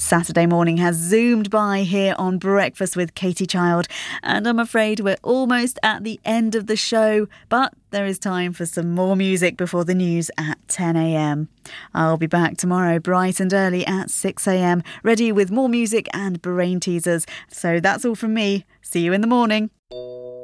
Saturday morning has zoomed by here on Breakfast with Katie Child, and I'm afraid we're almost at the end of the show, but there is time for some more music before the news at 10 a.m. I'll be back tomorrow bright and early at 6 a.m, ready with more music and brain teasers. So that's all from me. See you in the morning.